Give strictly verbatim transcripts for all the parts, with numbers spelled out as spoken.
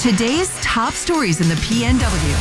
Today's top stories in the P N W.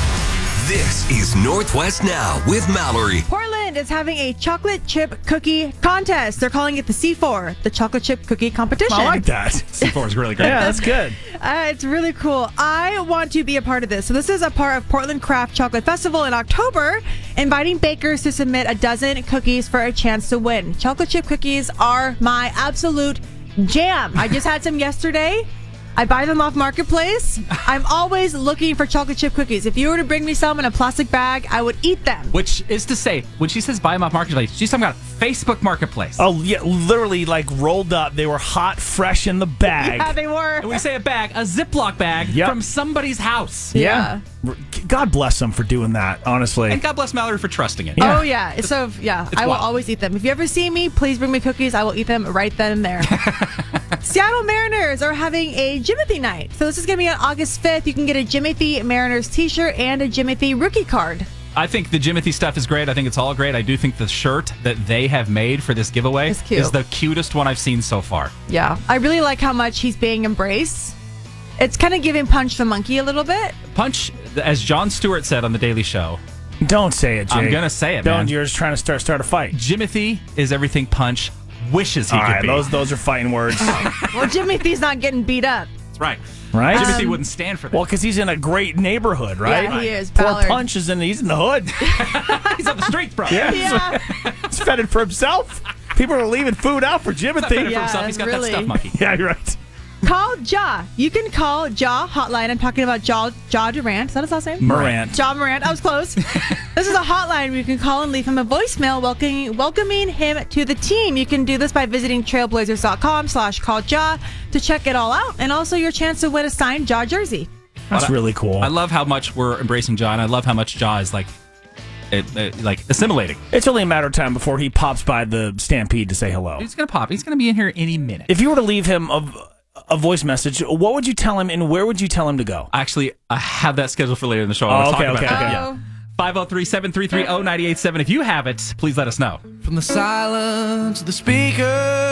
This is Northwest Now with Mallory. Portland is having a chocolate chip cookie contest. They're calling it the C four, the chocolate chip cookie competition. I like that. C four is really great. Yeah, that's good. Uh, it's really cool. I want to be a part of this. So this is a part of Portland Craft Chocolate Festival in October, inviting bakers to submit a dozen cookies for a chance to win. Chocolate chip cookies are my absolute jam. I just had some yesterday. I buy them off Marketplace. I'm always looking for chocolate chip cookies. If you were to bring me some in a plastic bag, I would eat them. Which is to say, when she says buy them off Marketplace, she's talking about Facebook Marketplace. Oh, yeah, literally like rolled up. They were hot, fresh in the bag. Yeah, they were. And when we say a bag, a Ziploc bag Yep. from somebody's house. Yeah. God bless them for doing that, honestly. And God bless Mallory for trusting it. Yeah. Oh, yeah. So, yeah, I will wild. always eat them. If you ever see me, please bring me cookies. I will eat them right then and there. Seattle Mariners are having a Jimothy night. So this is going to be on August fifth. You can get a Jimothy Mariners t-shirt and a Jimothy rookie card. I think the Jimothy stuff is great. I think it's all great. I do think the shirt that they have made for this giveaway It's cute. is the cutest one I've seen so far. Yeah. I really like how much he's being embraced. It's kind of giving Punch the Monkey a little bit. Punch, as Jon Stewart said on The Daily Show, Don't say it, Jake. I'm going to say it, Don't. man. You're just trying to start start a fight. Jimothy is everything Punch wishes he All could right, be. those those are fighting words, Well, Jimothy's not getting beat up. That's right. right? Jimothy Um, wouldn't stand for that. well, because he's in a great neighborhood, right? Yeah, he is. Poor Ballard. Punch is in. He's in the hood. He's on the streets, bro. Yeah, Yeah. he's fending for himself. People are leaving food out for He's not better Jimothy. for Yeah, himself. He's got really. that stuff monkey. Yeah, you're right. Call Ja. You can call Ja hotline. I'm talking about Ja, ja Durant. Is that his last name? Morant. Ja Morant. I was close. This is a hotline where you can call and leave him a voicemail welcoming, welcoming him to the team. You can do this by visiting trailblazers.com slash call Ja to check it all out. And also your chance to win a signed Ja jersey. That's really cool. I love how much we're embracing Ja, and I love how much Ja is like, it, it, like assimilating. It's only a matter of time before he pops by the Stampede to say hello. He's gonna pop. He's gonna be in here any minute. If you were to leave him a, a voice message, what would you tell him, and where would you tell him to go? Actually, I have that scheduled for later in the show. Oh, I'll okay, talk okay, about okay. that. Yeah. five oh three, seven three three, oh nine eight seven. If you have it, please let us know. From the silence of the speaker